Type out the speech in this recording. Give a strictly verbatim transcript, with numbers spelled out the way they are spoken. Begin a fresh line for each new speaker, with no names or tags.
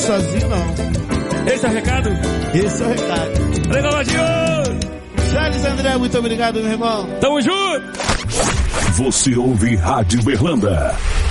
sozinho, não.
Esse é o recado?
Esse é o recado.
Legal, Vadinho!
Charles André, muito obrigado, meu irmão.
Tamo junto!
Você ouve Rádio Berlanda.